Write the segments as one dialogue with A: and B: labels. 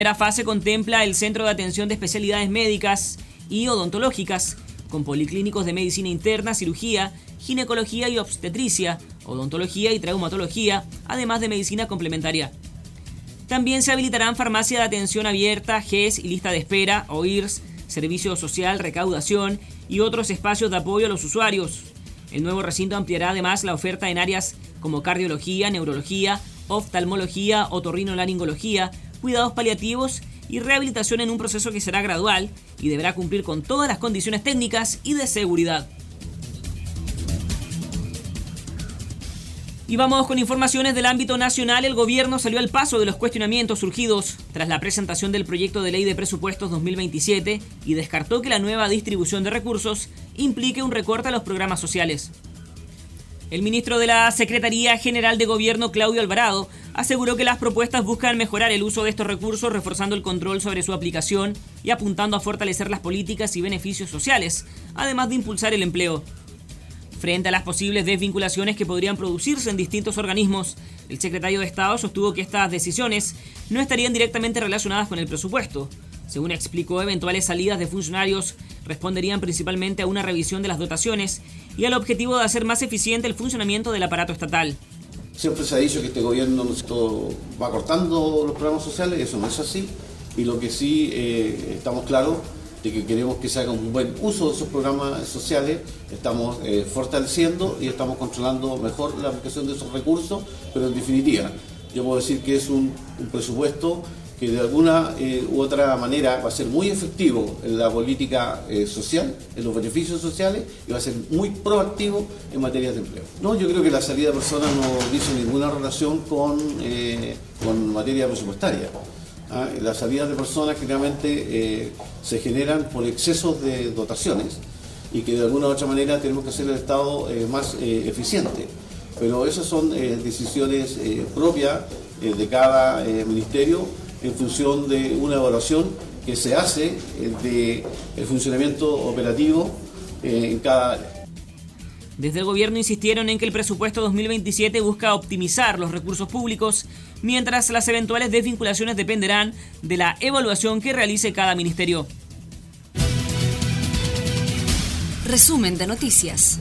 A: La primera fase contempla el Centro de Atención de Especialidades Médicas y Odontológicas, con policlínicos de medicina interna, cirugía, ginecología y obstetricia, odontología y traumatología, además de medicina complementaria. También se habilitarán farmacia de atención abierta, GES y lista de espera, OIRS, servicio social, recaudación y otros espacios de apoyo a los usuarios. El nuevo recinto ampliará además la oferta en áreas como cardiología, neurología, oftalmología, otorrinolaringología, cuidados paliativos y rehabilitación en un proceso que será gradual y deberá cumplir con todas las condiciones técnicas y de seguridad. Y vamos con informaciones del ámbito nacional. El gobierno salió al paso de los cuestionamientos surgidos tras la presentación del proyecto de ley de presupuestos 2027 y descartó que la nueva distribución de recursos implique un recorte a los programas sociales. El ministro de la Secretaría General de Gobierno, Claudio Alvarado, aseguró que las propuestas buscan mejorar el uso de estos recursos, reforzando el control sobre su aplicación y apuntando a fortalecer las políticas y beneficios sociales, además de impulsar el empleo. Frente a las posibles desvinculaciones que podrían producirse en distintos organismos, el secretario de Estado sostuvo que estas decisiones no estarían directamente relacionadas con el presupuesto. Según explicó, eventuales salidas de funcionarios responderían principalmente a una revisión de las dotaciones y al objetivo de hacer más eficiente el funcionamiento del aparato estatal.
B: Siempre se ha dicho que este gobierno va cortando los programas sociales, eso no es así, y lo que sí estamos claros de que queremos que se haga un buen uso de esos programas sociales, estamos fortaleciendo y estamos controlando mejor la aplicación de esos recursos, pero en definitiva, yo puedo decir que es un presupuesto que de alguna u otra manera va a ser muy efectivo en la política social, en los beneficios sociales, y va a ser muy proactivo en materia de empleo. No, yo creo que la salida de personas no dice ninguna relación con materia presupuestaria. Las salidas de personas generalmente se generan por excesos de dotaciones y que de alguna u otra manera tenemos que hacer el Estado más eficiente. Pero esas son decisiones propias de cada ministerio en función de una evaluación que se hace del funcionamiento operativo en cada área.
A: Desde el gobierno insistieron en que el presupuesto 2027 busca optimizar los recursos públicos, mientras las eventuales desvinculaciones dependerán de la evaluación que realice cada ministerio.
C: Resumen de noticias.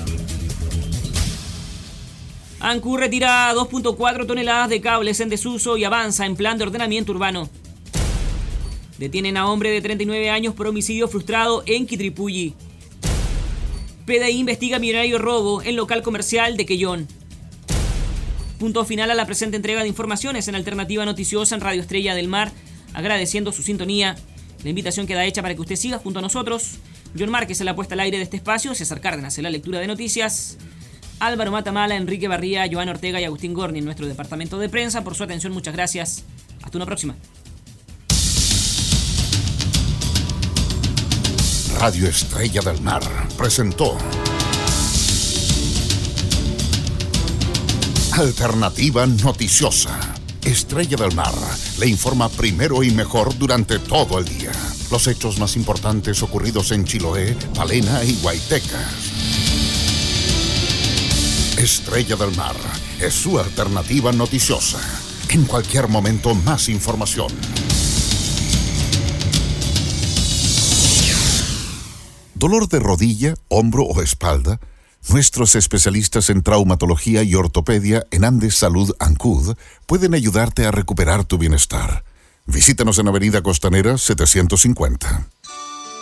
A: ANCU retira 2.4 toneladas de cables en desuso y avanza en plan de ordenamiento urbano. Detienen a hombre de 39 años por homicidio frustrado en Quitripulli. PDI investiga millonario robo en local comercial de Quellón. Punto final a la presente entrega de informaciones en Alternativa Noticiosa en Radio Estrella del Mar, agradeciendo su sintonía. La invitación queda hecha para que usted siga junto a nosotros. John Márquez en la puesta al aire de este espacio, César Cárdenas en la lectura de noticias, Álvaro Matamala, Enrique Barría, Joana Ortega y Agustín Gorni en nuestro departamento de prensa. Por su atención, muchas gracias. Hasta una próxima.
D: Radio Estrella del Mar presentó Alternativa Noticiosa. Estrella del Mar le informa primero y mejor durante todo el día. Los hechos más importantes ocurridos en Chiloé, Palena y Guaytecas. Estrella del Mar es su alternativa noticiosa. En cualquier momento, más información. ¿Dolor de rodilla, hombro o espalda? Nuestros especialistas en traumatología y ortopedia en Andes Salud Ancud pueden ayudarte a recuperar tu bienestar. Visítanos en Avenida Costanera 750.